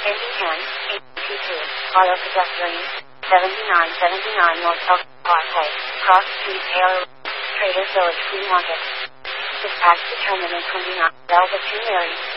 Engine 10, AT2, auto pedestrian, 7979 North Elk Parkway, Cross Street, Taylor, Traders Village, Flea Market. Dispatch determinant 29, Delta 2 Mary.